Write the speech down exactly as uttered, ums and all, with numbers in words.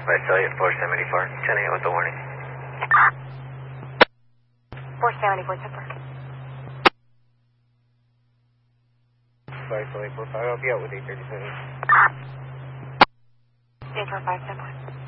Visalia four seventy-four, ten eight with the warning. four seventy-four, Temper. Visalia four five, I'll be out with eight thirty-seven. eight four five, Temper.